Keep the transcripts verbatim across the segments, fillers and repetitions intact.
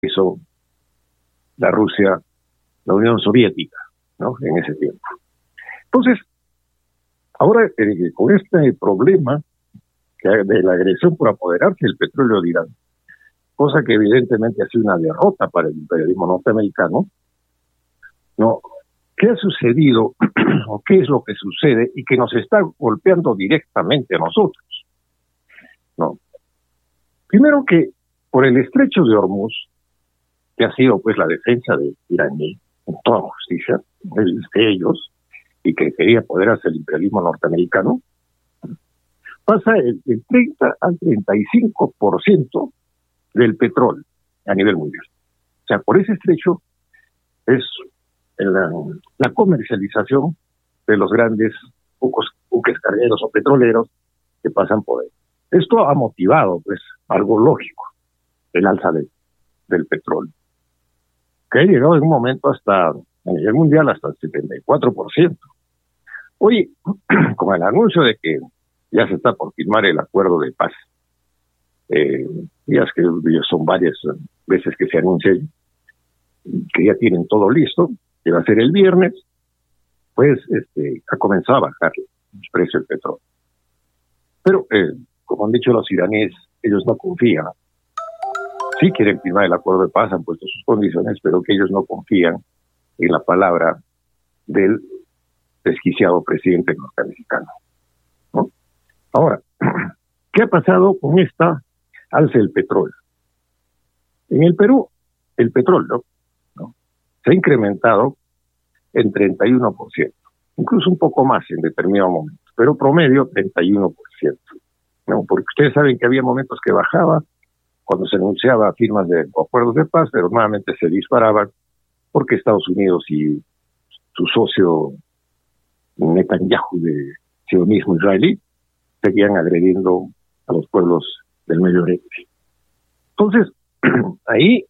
hizo la Rusia, la Unión Soviética, ¿no? En ese tiempo. Entonces, ahora eh, con este problema que de la agresión por apoderarse del petróleo de Irán, cosa que evidentemente ha sido una derrota para el imperialismo norteamericano, ¿no? ¿Qué ha sucedido o qué es lo que sucede y que nos está golpeando directamente a nosotros? ¿No? Primero que por el estrecho de Hormuz, que ha sido pues la defensa de iraní en toda justicia de ellos y que quería apoderarse del imperialismo norteamericano, pasa el, el treinta al treinta y cinco por ciento del petróleo a nivel mundial. O sea, por ese estrecho es la, la comercialización de los grandes buques, buques cargueros o petroleros que pasan por él. Esto ha motivado, pues, algo lógico, el alza de, del petróleo, que ha llegado en un momento hasta, a nivel mundial, hasta el setenta y cuatro por ciento. Hoy, con el anuncio de que ya se está por firmar el acuerdo de paz, eh, ya es que son varias veces que se anuncia que ya tienen todo listo, que va a ser el viernes, pues este ha comenzado a bajar el precio del petróleo. Pero, eh, como han dicho los iraníes, ellos no confían. Sí quieren firmar el acuerdo de paz, han puesto sus condiciones, pero que ellos no confían en la palabra del desquiciado presidente norteamericano, ¿no? Ahora, ¿qué ha pasado con esta alza del petróleo? En el Perú, el petróleo, ¿no?, se ha incrementado en treinta y uno por ciento, incluso un poco más en determinado momento, pero promedio treinta y uno por ciento. ¿No? Porque ustedes saben que había momentos que bajaba cuando se anunciaba firmas de acuerdos de paz, pero nuevamente se disparaban porque Estados Unidos y su socio Netanyahu de sionismo israelí seguían agrediendo a los pueblos del Medio Oriente. Entonces, ahí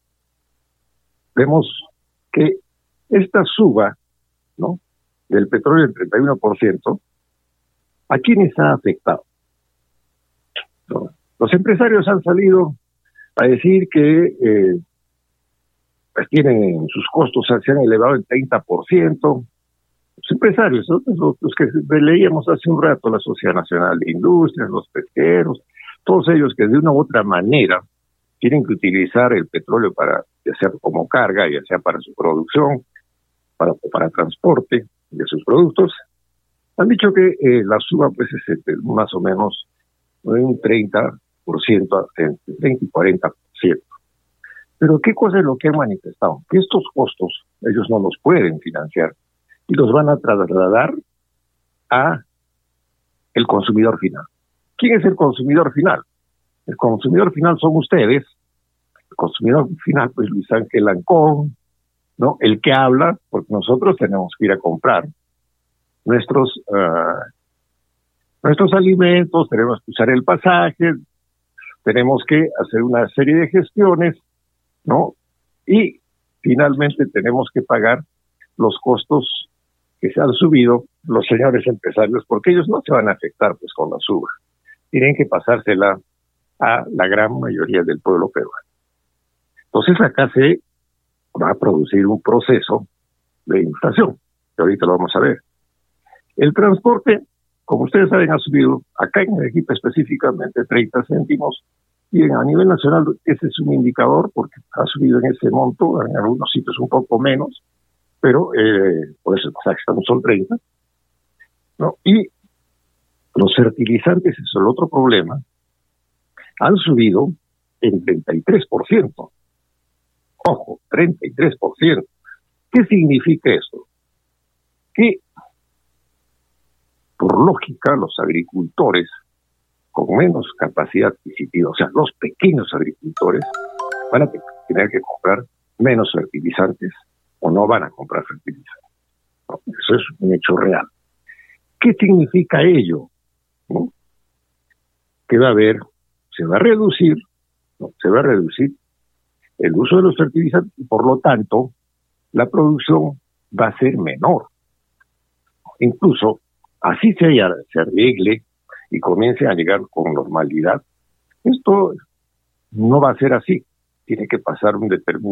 vemos que esta suba, ¿no?, del petróleo del treinta y uno por ciento, ¿a quiénes ha afectado? ¿No? Los empresarios han salido a decir que eh, pues tienen sus costos, se han elevado el treinta por ciento. Los empresarios, ¿no?, los, los que leíamos hace un rato, la Sociedad Nacional de Industrias, los pesqueros, todos ellos que de una u otra manera tienen que utilizar el petróleo para, ya sea como carga, ya sea para su producción, para, para transporte de sus productos, han dicho que eh, la suba pues es este, más o menos un treinta por ciento, entre treinta y cuarenta por ciento. Pero ¿qué cosa es lo que han manifestado? Que estos costos ellos no los pueden financiar y los van a trasladar a el consumidor final. ¿Quién es el consumidor final? El consumidor final son ustedes. El consumidor final, pues Luis Ángel Ancón, ¿no?, el que habla, porque nosotros tenemos que ir a comprar nuestros uh, nuestros alimentos, tenemos que usar el pasaje, tenemos que hacer una serie de gestiones, ¿no? Y finalmente tenemos que pagar los costos que se han subido los señores empresarios, porque ellos no se van a afectar pues con la suba. Tienen que pasársela a la gran mayoría del pueblo peruano. Entonces acá se va a producir un proceso de inflación, que ahorita lo vamos a ver. El transporte, como ustedes saben, ha subido, acá en Arequipa específicamente, treinta céntimos, y a nivel nacional ese es un indicador porque ha subido en ese monto, en algunos sitios un poco menos, pero eh, por eso estamos son treinta, ¿no? Y los fertilizantes, eso es el otro problema, han subido en treinta y tres por ciento. Ojo, treinta y tres por ciento. ¿Qué significa eso? Que, por lógica, los agricultores con menos capacidad adquisitiva, o sea, los pequeños agricultores, van a tener que comprar menos fertilizantes o no van a comprar fertilizantes. ¿No? Eso es un hecho real. ¿Qué significa ello? ¿No? Que va a haber, se va a reducir, ¿no? se va a reducir el uso de los fertilizantes y por lo tanto la producción va a ser menor. Incluso así se, haya, se arregle y comience a llegar con normalidad, esto no va a ser así. tiene que pasar un determinado